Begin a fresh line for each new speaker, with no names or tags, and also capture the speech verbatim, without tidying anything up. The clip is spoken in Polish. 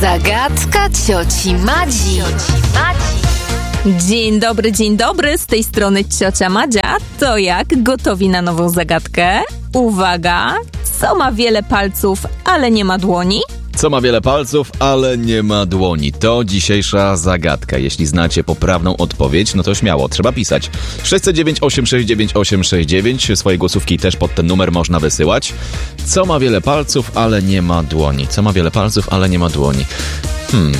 Zagadka cioci Madzi.
Dzień dobry, dzień dobry, z tej strony ciocia Madzia. To jak? Gotowi na nową zagadkę? Uwaga! Co ma wiele palców, ale nie ma dłoni?
Co ma wiele palców, ale nie ma dłoni? To dzisiejsza zagadka. Jeśli znacie poprawną odpowiedź, no to śmiało, trzeba pisać. sześć zero dziewięć osiem sześć dziewięć osiem sześć dziewięć. Swoje głosówki też pod ten numer można wysyłać. Co ma wiele palców, ale nie ma dłoni? Co ma wiele palców, ale nie ma dłoni? Hmm,